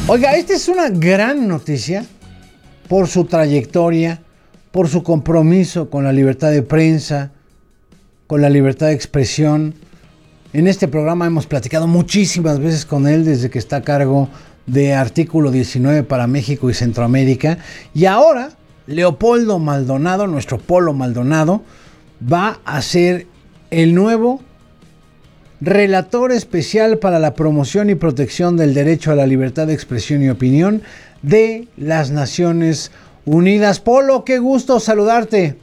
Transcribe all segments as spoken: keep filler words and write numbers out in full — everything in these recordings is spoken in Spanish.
Oiga, esta es una gran noticia por su trayectoria, por su compromiso con la libertad de prensa, con la libertad de expresión. En este programa hemos platicado muchísimas veces con él desde que está a cargo de Artículo diecinueve para México y Centroamérica. Y ahora Leopoldo Maldonado, nuestro Polo Maldonado, va a ser el nuevo relator especial para la promoción y protección del derecho a la libertad de expresión y opinión de las Naciones Unidas. Polo, qué gusto saludarte.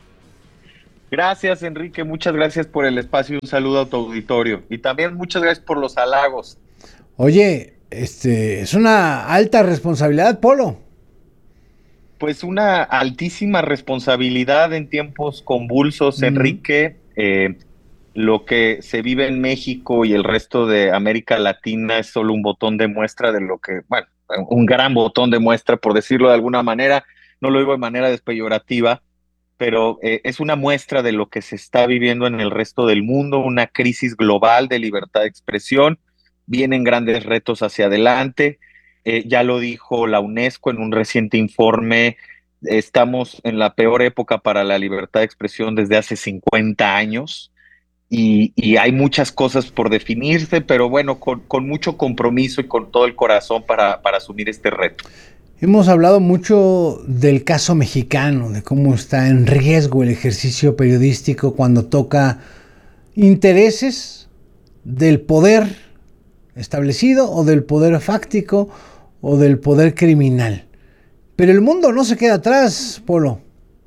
Gracias, Enrique, muchas gracias por el espacio y un saludo a tu auditorio. Y también muchas gracias por los halagos. Oye, este, es una alta responsabilidad, Polo. Pues una altísima responsabilidad en tiempos convulsos, mm. Enrique. Eh, lo que se vive en México y el resto de América Latina es solo un botón de muestra de lo que, bueno, un gran botón de muestra, por decirlo de alguna manera. No lo digo de manera despeyorativa, pero eh, es una muestra de lo que se está viviendo en el resto del mundo, una crisis global de libertad de expresión. Vienen grandes retos hacia adelante. Eh, ya lo dijo la UNESCO en un reciente informe, estamos en la peor época para la libertad de expresión desde hace cincuenta años. Y, y hay muchas cosas por definirse, pero bueno, con, con mucho compromiso y con todo el corazón para, para asumir este reto. Hemos hablado mucho del caso mexicano, de cómo está en riesgo el ejercicio periodístico cuando toca intereses del poder establecido o del poder fáctico o del poder criminal. Pero el mundo no se queda atrás, Polo.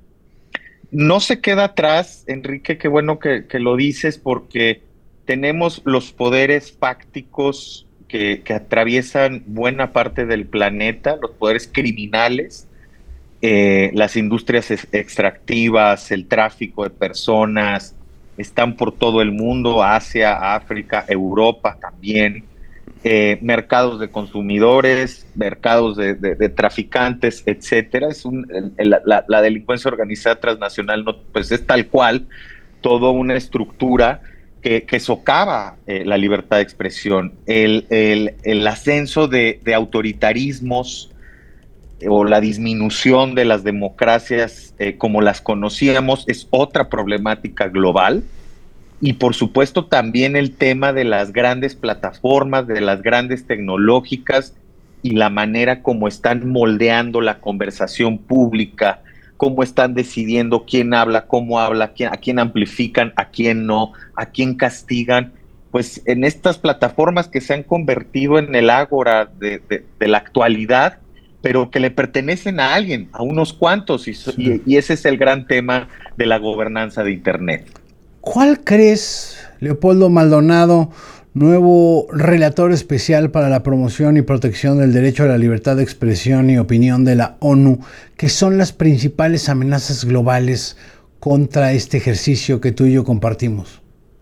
No se queda atrás, Enrique, qué bueno que, que lo dices, porque tenemos los poderes fácticos que, que atraviesan buena parte del planeta, los poderes criminales, eh, las industrias extractivas, el tráfico de personas, están por todo el mundo, Asia, África, Europa también. Eh, mercados de consumidores, mercados de, de, de traficantes, etcétera. Es un, el, la, la delincuencia organizada transnacional, no, pues es tal cual, toda una estructura que, que socava eh, la libertad de expresión. El, el, el ascenso de, de autoritarismos eh, o la disminución de las democracias eh, como las conocíamos es otra problemática global. Y por supuesto también el tema de las grandes plataformas, de las grandes tecnológicas y la manera como están moldeando la conversación pública, cómo están decidiendo quién habla, cómo habla, quién, a quién amplifican, a quién no, a quién castigan. Pues en estas plataformas que se han convertido en el ágora de, de, de la actualidad, pero que le pertenecen a alguien, a unos cuantos, y, sí. y, y ese es el gran tema de la gobernanza de Internet. ¿Cuál crees, Leopoldo Maldonado, nuevo relator especial para la promoción y protección del derecho a la libertad de expresión y opinión de la ONU, que son las principales amenazas globales contra este ejercicio que tú y yo compartimos?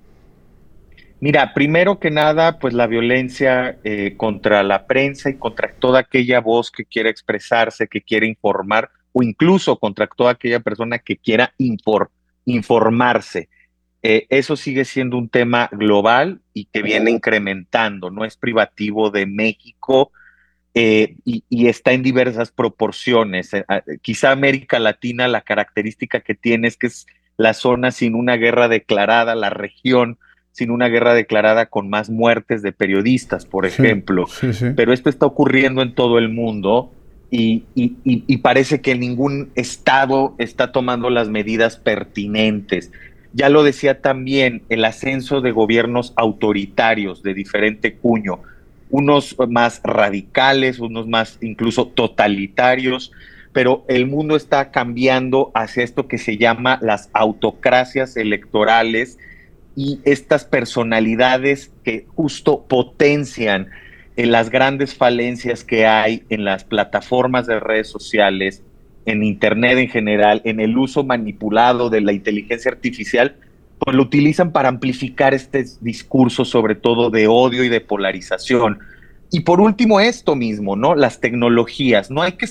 Mira, primero que nada, pues la violencia eh, contra la prensa y contra toda aquella voz que quiera expresarse, que quiera informar, o incluso contra toda aquella persona que quiera infor- informarse. Eh, eso sigue siendo un tema global y que viene incrementando, no es privativo de México eh, y, y está en diversas proporciones. Eh, eh, quizá América Latina, la característica que tiene es que es la zona sin una guerra declarada, la región sin una guerra declarada con más muertes de periodistas, por ejemplo. Sí, sí, sí. Pero esto está ocurriendo en todo el mundo. Y, y, y, y parece que ningún estado está tomando las medidas pertinentes. Ya lo decía también, el ascenso de gobiernos autoritarios de diferente cuño, unos más radicales, unos más incluso totalitarios, pero el mundo está cambiando hacia esto que se llama las autocracias electorales y estas personalidades que justo potencian en las grandes falencias que hay en las plataformas de redes sociales, en Internet en general, en el uso manipulado de la inteligencia artificial, pues lo utilizan para amplificar este discurso, sobre todo de odio y de polarización. Y por último, esto mismo, ¿no? Las tecnologías, no hay que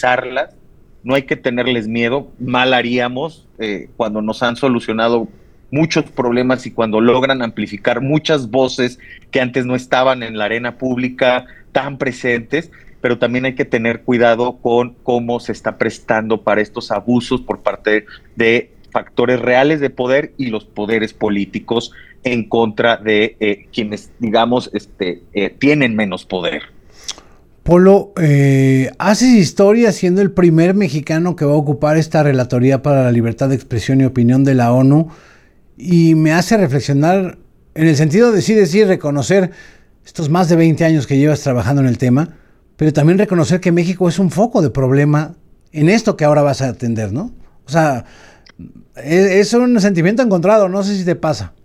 satanizarlas, no hay que tenerles miedo, mal haríamos eh, cuando nos han solucionado muchos problemas y cuando logran amplificar muchas voces que antes no estaban en la arena pública tan presentes, pero también hay que tener cuidado con cómo se está prestando para estos abusos por parte de factores reales de poder y los poderes políticos en contra de eh, quienes, digamos, este, eh, tienen menos poder. Polo, eh, haces historia siendo el primer mexicano que va a ocupar esta Relatoría para la Libertad de Expresión y Opinión de la ONU, y me hace reflexionar en el sentido de sí decir, reconocer estos más de veinte años que llevas trabajando en el tema, pero también reconocer que México es un foco de problema en esto que ahora vas a atender, ¿no? O sea, es, es un sentimiento encontrado, no sé si te pasa.